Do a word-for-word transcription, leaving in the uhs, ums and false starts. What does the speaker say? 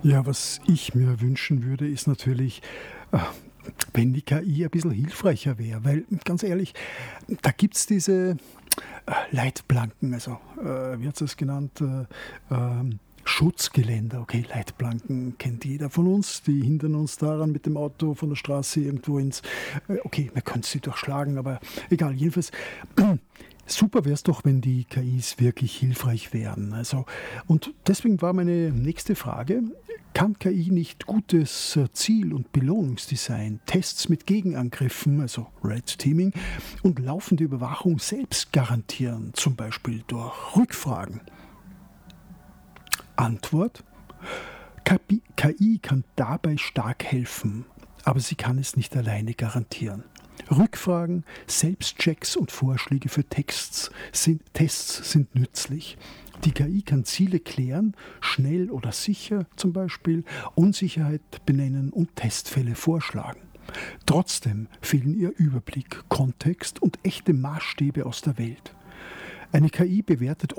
Ja, was ich mir wünschen würde, ist natürlich, äh, wenn die K I ein bisschen hilfreicher wäre. Weil ganz ehrlich, da gibt's diese äh, Leitplanken, also äh, wie hat es genannt? Äh, ähm, Schutzgeländer. Okay, Leitplanken kennt jeder von uns. Die hindern uns daran, mit dem Auto von der Straße irgendwo ins... Äh, okay, man könnte sie durchschlagen, aber egal. Jedenfalls, super wäre es doch, wenn die K Is wirklich hilfreich wären. Also, und deswegen war meine nächste Frage: Kann K I nicht gutes äh, Ziel- und Belohnungsdesign, Tests mit Gegenangriffen, also Red Teaming, und laufende Überwachung selbst garantieren, zum Beispiel durch Rückfragen? Antwort: K I kann dabei stark helfen, aber sie kann es nicht alleine garantieren. Rückfragen, Selbstchecks und Vorschläge für Texts sind, Tests sind nützlich. Die K I kann Ziele klären, schnell oder sicher zum Beispiel, Unsicherheit benennen und Testfälle vorschlagen. Trotzdem fehlen ihr Überblick, Kontext und echte Maßstäbe aus der Welt. Eine K I bewertet